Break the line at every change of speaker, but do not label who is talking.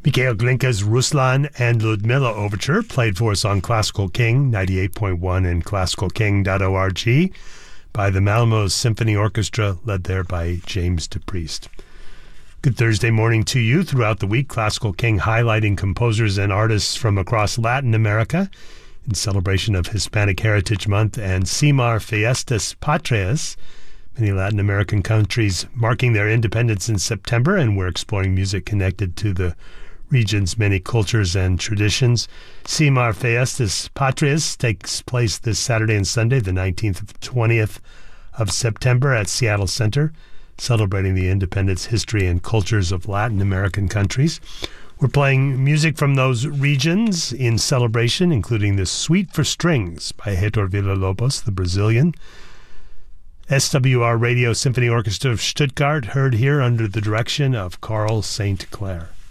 Mikhail Glinka's Ruslan and Ludmilla Overture, played for us on Classical King 98.1 and classicalking.org by the Malmö Symphony Orchestra, led there by James DePriest. Good Thursday morning to you. Throughout the week, Classical King highlighting composers and artists from across Latin America in celebration of Hispanic Heritage Month and CIMAR Fiestas Patrias, many Latin American countries marking their independence in September, and we're exploring music connected to the region's many cultures and traditions. CIMAR Fiestas Patrias takes place this Saturday and Sunday, the 19th and 20th of September at Seattle Center, celebrating the independence, history, and cultures of Latin American countries. We're playing music from those regions in celebration, including the Suite for Strings by Heitor Villa-Lobos, the Brazilian. SWR Radio Symphony Orchestra of Stuttgart, heard here under the direction of Carl St. Clair.